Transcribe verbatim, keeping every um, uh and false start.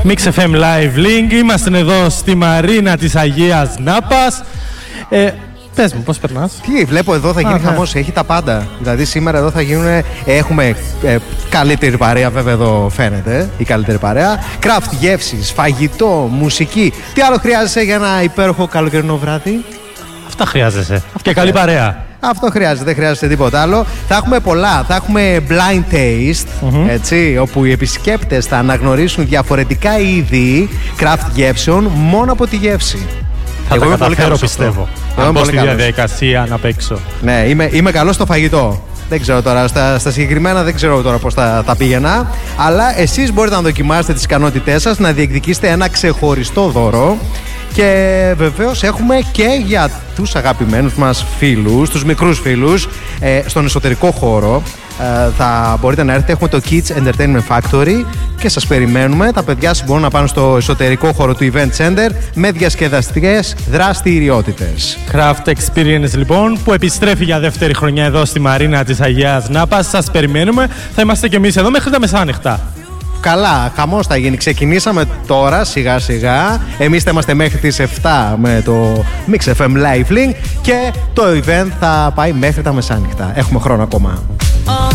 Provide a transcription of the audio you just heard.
Mix εφ εμ Live Link. Είμαστε εδώ στη Μαρίνα της Αγίας Νάπας. Ε, πες μου, πώς περνάς? Τι, βλέπω εδώ θα γίνει Α, χαμός, έχει τα πάντα. Δηλαδή σήμερα εδώ θα γίνουν, έχουμε ε, καλύτερη παρέα, βέβαια εδώ φαίνεται η καλύτερη παρέα. Craft γεύσεις, φαγητό, μουσική. Τι άλλο χρειάζεσαι για ένα υπέροχο καλοκαιρινό βράδυ? Αυτά χρειάζεσαι. Και καλή παρέα. Αυτό χρειάζεται, δεν χρειάζεται τίποτα άλλο. Θα έχουμε πολλά. Θα έχουμε blind taste, mm-hmm. έτσι, όπου οι επισκέπτες θα αναγνωρίσουν διαφορετικά είδη craft γεύσεων μόνο από τη γεύση. Θα Εγώ τα καταφέρω, πιστεύω. Αν μπω στη διαδικασία να παίξω. Ναι, είμαι, είμαι καλός στο φαγητό. Δεν ξέρω τώρα, στα, στα συγκεκριμένα δεν ξέρω τώρα πώς θα, θα πήγαινα. Αλλά εσείς μπορείτε να δοκιμάσετε τις ικανότητές σας, να διεκδικήσετε ένα ξεχωριστό δώρο. Και βεβαίως έχουμε και για τους αγαπημένους μας φίλους, τους μικρούς φίλους, ε, στον εσωτερικό χώρο. Ε, θα μπορείτε να έρθετε, έχουμε το Kids Entertainment Factory και σας περιμένουμε. Τα παιδιά σας μπορούν να πάνε στο εσωτερικό χώρο του Event Center με διασκεδαστικές δραστηριότητες. Craft Experience λοιπόν, που επιστρέφει για δεύτερη χρονιά εδώ στη Μαρίνα της Αγίας Νάπας. Σας περιμένουμε, θα είμαστε και εμείς εδώ μέχρι τα μεσάνυχτα. Καλά, χαμός θα γίνει. Ξεκινήσαμε τώρα σιγά σιγά. Εμείς θα είμαστε μέχρι τις εφτά με το Mix εφ εμ Live Link και το event θα πάει μέχρι τα μεσάνυχτα. Έχουμε χρόνο ακόμα.